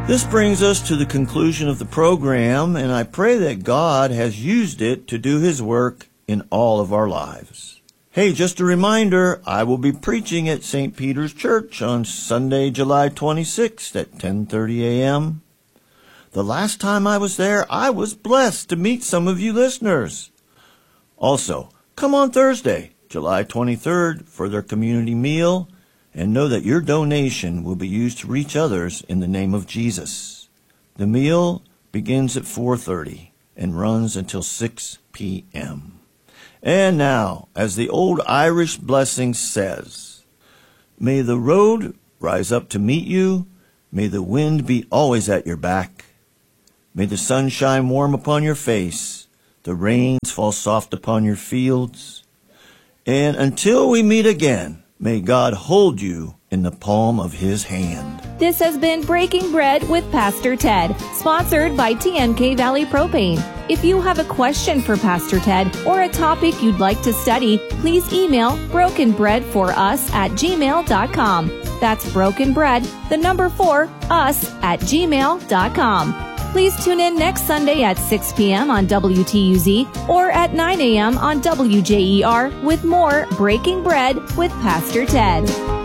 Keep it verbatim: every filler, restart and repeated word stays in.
This brings us to the conclusion of the program, and I pray that God has used it to do His work in all of our lives. Hey, just a reminder, I will be preaching at Saint Peter's Church on Sunday, July twenty-sixth at ten thirty a.m. The last time I was there, I was blessed to meet some of you listeners. Also, come on Thursday, July twenty-third, for their community meal, and know that your donation will be used to reach others in the name of Jesus. The meal begins at four thirty and runs until six p.m. And now, as the old Irish blessing says, may the road rise up to meet you, may the wind be always at your back, may the sun shine warm upon your face, the rains fall soft upon your fields, and until we meet again, may God hold you in the palm of His hand. This has been Breaking Bread with Pastor Ted, sponsored by T N K Valley Propane. If you have a question for Pastor Ted or a topic you'd like to study, please email brokenbreadforus at gmail dot com. That's brokenbread, the number four, us at gmail dot com. Please tune in next Sunday at six p.m. on W T U Z or at nine a.m. on W J E R with more Breaking Bread with Pastor Ted.